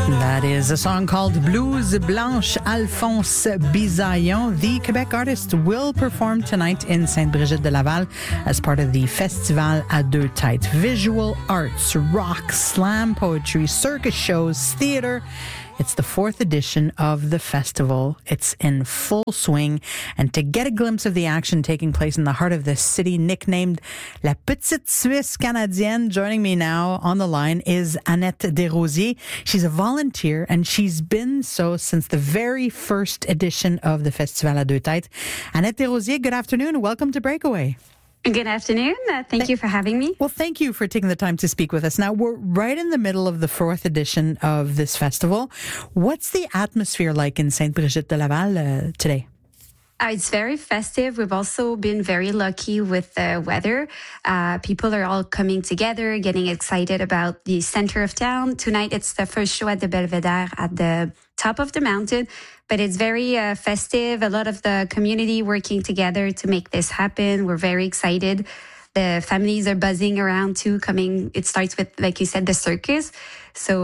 That is a song called Blues Blanche, Alphonse Bisaillon. The Quebec artist will perform tonight in Sainte-Brigitte de Laval as part of the Festival à deux têtes. Visual arts, rock, slam poetry, circus shows, theater. It's the fourth edition of the festival. It's in full swing. And to get a glimpse of the action taking place in the heart of this city, nicknamed La Petite Suisse Canadienne, joining me now on the line is Annette Desrosiers. She's a volunteer, and she's been so since the very first edition of the Festival à deux têtes. Annette Desrosiers, good afternoon. Welcome to Breakaway. Good afternoon. Thank you for having me. Well, thank you for taking the time to speak with us. Now, we're right in the middle of the fourth edition of this festival. What's the atmosphere like in Sainte-Brigitte de Laval today? It's very festive. We've also been very lucky with the weather. People are all coming together, getting excited about the center of town. Tonight, it's the first show at the Belvedere at the top of the mountain, but it's very festive. A lot of the community working together to make this happen. We're very excited. The families are buzzing around too, coming. It starts with, like you said, the circus. So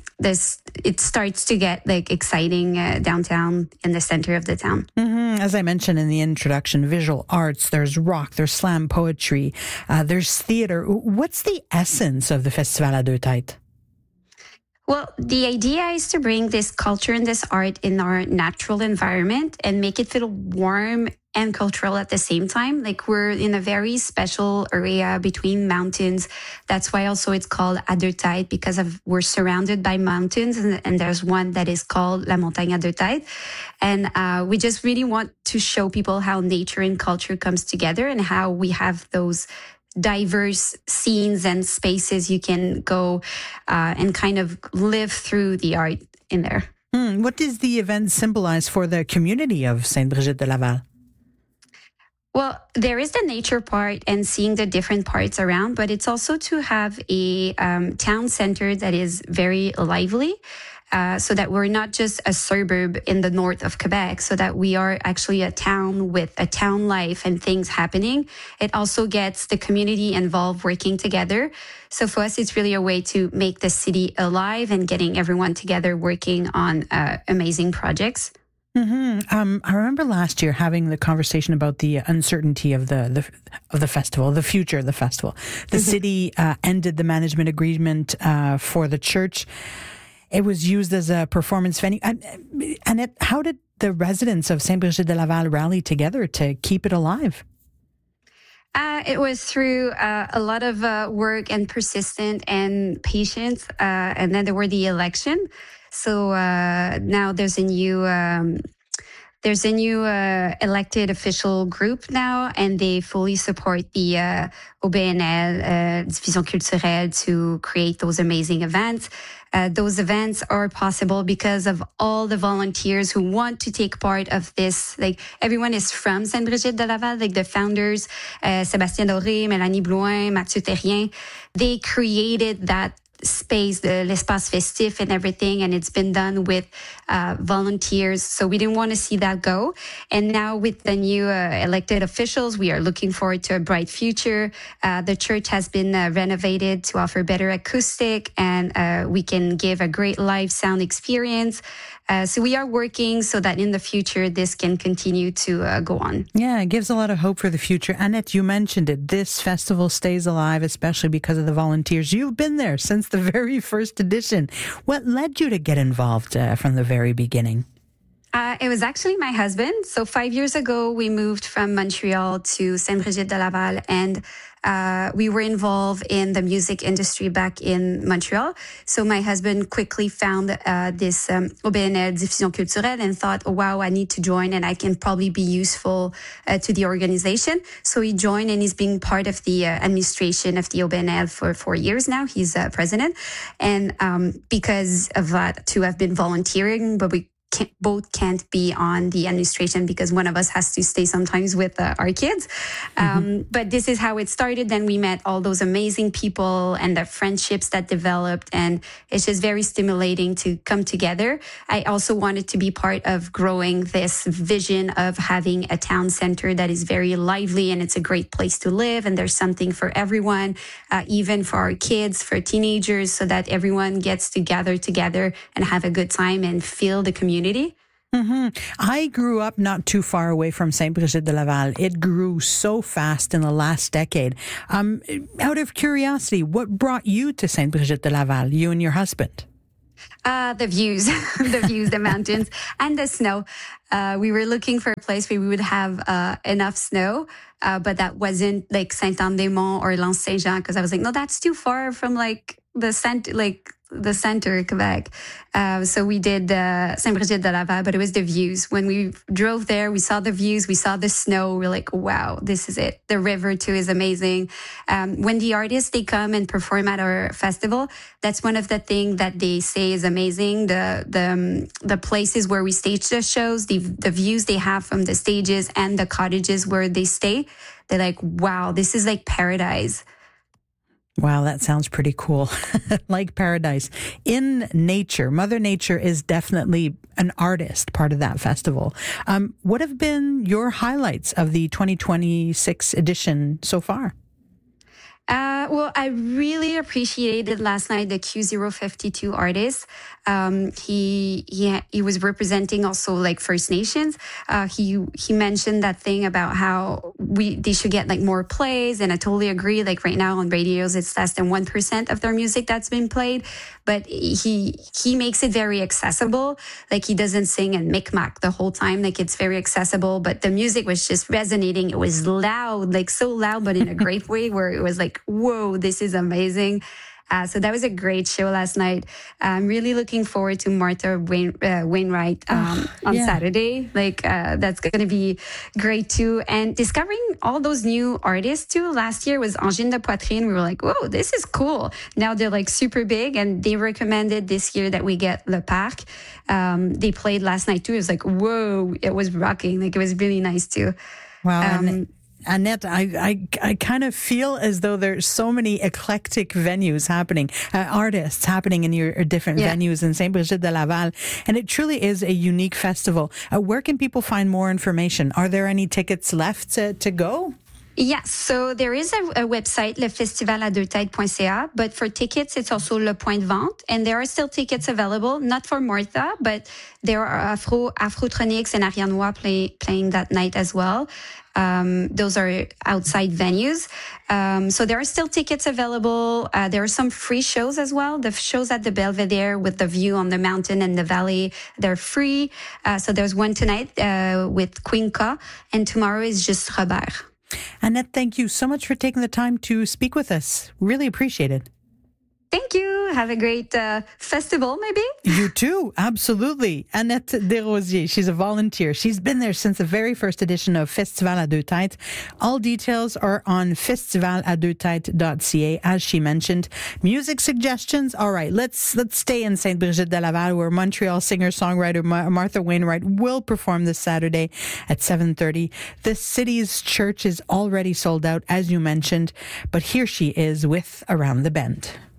it starts to get like exciting downtown in the center of the town. Mm-hmm. As I mentioned in the introduction, visual arts, there's rock, there's slam poetry, there's theater. What's the essence of the Festival à deux têtes? Well, the idea is to bring this culture and this art in our natural environment and make it feel warm and cultural at the same time. Like we're in a very special area between mountains. That's why also it's called à deux têtes, because we're surrounded by mountains, and there's one that is called La Montagne à deux têtes. And we just really want to show people how nature and culture comes together and how we have those diverse scenes and spaces you can go and kind of live through the art in there. What does the event symbolize for the community of Sainte-Brigitte de Laval? Well, there is the nature part and seeing the different parts around, but it's also to have a town center that is very lively. So that we're not just a suburb in the north of Quebec, so that we are actually a town with a town life and things happening. It also gets the community involved working together. So for us, it's really a way to make the city alive and getting everyone together working on amazing projects. Mm-hmm. I remember last year having the conversation about the uncertainty of the festival, the future of the festival. The city ended the management agreement for the church. It was used as a performance venue. And how did the residents of Sainte-Brigitte de Laval rally together to keep it alive? It was through a lot of work and persistence and patience. And then there were the election. So now there's a new elected official group now, and they fully support the OBNL, Division Culturelle, to create those amazing events. Those events are possible because of all the volunteers who want to take part of this. Like everyone is from Sainte-Brigitte de Laval, like the founders, Sébastien Doré, Mélanie Blouin, Mathieu Terrien. They created that space, l'espace festif and everything, and it's been done with volunteers. So we didn't want to see that go. And now with the new elected officials, we are looking forward to a bright future. The church has been renovated to offer better acoustic, and we can give a great live sound experience. So we are working so that in the future, this can continue to go on. Yeah, it gives a lot of hope for the future. Annette, you mentioned it. This festival stays alive, especially because of the volunteers. You've been there since the very first edition. What led you to get involved from the very beginning? It was actually my husband. So 5 years ago, we moved from Montreal to Sainte-Brigitte de Laval, and we were involved in the music industry back in Montreal. So my husband quickly found this OBNL Diffusion Culturelle and thought, oh, wow, I need to join and I can probably be useful to the organization. So he joined, and he's been part of the administration of the OBNL for 4 years now. He's president. And because of that, too, I've been volunteering, but we both can't be on the administration because one of us has to stay sometimes with our kids. But this is how it started. Then we met all those amazing people and the friendships that developed. And it's just very stimulating to come together. I also wanted to be part of growing this vision of having a town center that is very lively and it's a great place to live. And there's something for everyone, even for our kids, for teenagers, so that everyone gets to gather together and have a good time and feel the community. I grew up not too far away from Saint-Brigitte de Laval. It grew so fast in the last decade. Out of curiosity, what brought you to Saint-Brigitte de Laval, you and your husband? The views, the mountains, and the snow. We were looking for a place where we would have enough snow, but that wasn't like Saint-Anne-des-Monts or L'Anse-Saint-Jean, because I was like, no, that's too far from like the center of Quebec. So we did Saint-Brigitte de Laval, but it was the views. When we drove there, we saw the views, we saw the snow. We're like, wow, this is it. The river too is amazing. When the artists, they come and perform at our festival, that's one of the things that they say is amazing. The places where we stage the shows, the views they have from the stages and the cottages where they stay. They're like, wow, this is like paradise. Wow, that sounds pretty cool. Like paradise. In nature, Mother Nature is definitely an artist, part of that festival. What have been your highlights of the 2026 edition so far? Well, I really appreciated last night the Q052 artist. He was representing also like First Nations. He mentioned that thing about how they should get like more plays, and I totally agree. Like right now on radios, it's less than 1% of their music that's been played, but he makes it very accessible. Like he doesn't sing in Micmac the whole time. Like it's very accessible, but the music was just resonating. It was loud, like so loud, but in a great way where it was like, whoa, this is amazing. So that was a great show last night. I'm really looking forward to Martha Wainwright on Saturday. Like that's going to be great too. And discovering all those new artists too. Last year was Angine de Poitrine. We were like, whoa, this is cool. Now they're like super big, and they recommended this year that we get Le Parc. They played last night too. It was like, whoa, it was rocking. Like it was really nice too. Wow. Annette, I kind of feel as though there's so many eclectic venues happening, artists happening in your different venues in Saint-Brigitte de Laval. And it truly is a unique festival. Where can people find more information? Are there any tickets left to go? Yes, so there is a website, lefestivaladeuxtêtes.ca, but for tickets, it's also Le Point de Vente, and there are still tickets available, not for Martha, but there are Afrotronics and Ariane Noir playing that night as well. Those are outside venues. So there are still tickets available. There are some free shows as well. The shows at the Belvedere with the view on the mountain and the valley, they're free. So there's one tonight with Queen Ka, and tomorrow is just Robert. Annette, thank you so much for taking the time to speak with us. Really appreciate it. Thank you. Have a great festival, maybe. You too. Absolutely. Annette Desrosiers, she's a volunteer. She's been there since the very first edition of Festival à Deux Têtes. All details are on festivaladeuxtêtes.ca, as she mentioned. Music suggestions? All right, let's stay in Saint-Brigitte de Laval, where Montreal singer-songwriter Martha Wainwright will perform this Saturday at 7:30. The city's church is already sold out, as you mentioned, but here she is with Around the Bend.